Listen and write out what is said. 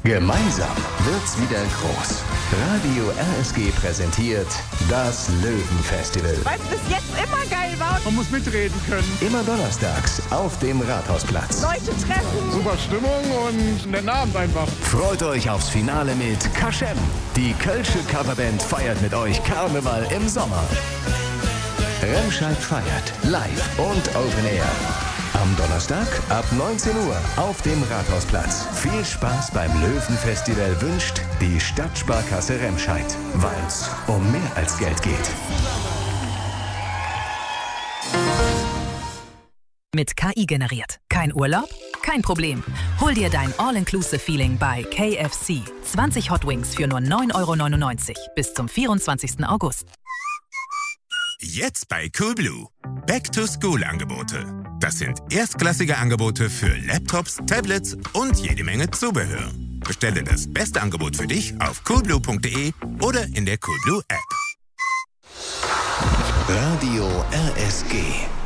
Gemeinsam wird's wieder groß. Radio RSG präsentiert das Löwenfestival. Weil es bis jetzt immer geil war. Man muss mitreden können. Immer donnerstags auf dem Rathausplatz. Leute treffen. Super Stimmung und ein netter Abend einfach. Freut euch aufs Finale mit Kaschem. Die Kölsche Coverband feiert mit euch Karneval im Sommer. Remscheid feiert live und Open Air. Am Donnerstag ab 19 Uhr auf dem Rathausplatz. Viel Spaß beim Löwenfestival wünscht die Stadtsparkasse Remscheid, weil's um mehr als Geld geht. Mit KI generiert. Kein Urlaub? Kein Problem. Hol dir dein All-Inclusive-Feeling bei KFC. 20 Hot Wings für nur 9,99 € bis zum 24. August. Jetzt bei Coolblue. Back-to-School-Angebote. Das sind erstklassige Angebote für Laptops, Tablets und jede Menge Zubehör. Bestelle das beste Angebot für dich auf coolblue.de oder in der Coolblue App. Radio RSG.